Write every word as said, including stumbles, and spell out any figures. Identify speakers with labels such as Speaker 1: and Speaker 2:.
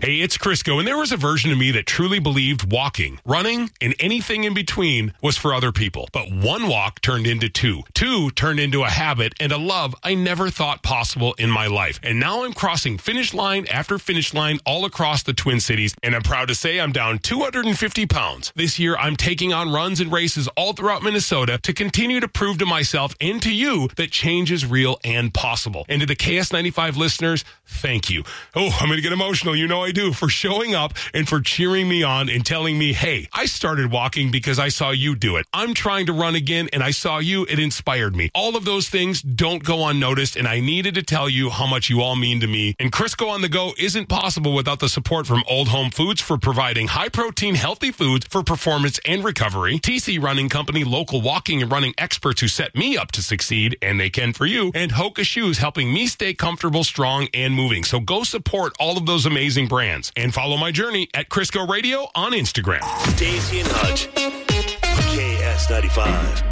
Speaker 1: Hey, it's Crisco, and there was a version of me that truly believed walking, running, and anything in between was for other people. But one walk turned into two. Two turned into a habit and a love I never thought possible in my life. And now I'm crossing finish line after finish line all across the Twin Cities, and I'm proud to say I'm down two hundred fifty pounds. This year, I'm taking on runs and races all throughout Minnesota to continue to prove to myself and to you that change is real and possible. And to the K S ninety-five listeners, thank you. Oh, I'm going to get emotional. You know I do, for showing up and for cheering me on and telling me, hey, I started walking because I saw you do it. I'm trying to run again and I saw you. It inspired me. All of those things don't go unnoticed, and I needed to tell you how much you all mean to me. And Crisco on the Go isn't possible without the support from Old Home Foods for providing high-protein, healthy foods for performance and recovery, T C Running Company, local walking and running experts who set me up to succeed, and they can for you, and Hoka Shoes helping me stay comfortable, strong, and moving. So go support all of those amazing brands. And follow my journey at Crisco Radio on Instagram.
Speaker 2: Daisy and Hutch, K S ninety-five.